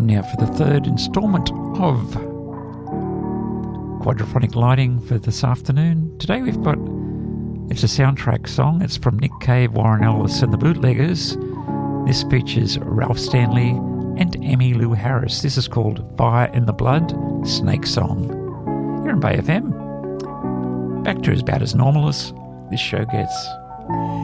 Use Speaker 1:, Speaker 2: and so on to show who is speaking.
Speaker 1: time now for the third instalment of Quadraphonic Lighting for this afternoon. Today we've got, it's a soundtrack song. It's from Nick Cave, Warren Ellis and the Bootleggers. This features Ralph Stanley and Emmylou Harris. This is called Fire in the Blood, Snake Song. You're in Bay FM. Back to about as normal as this show gets.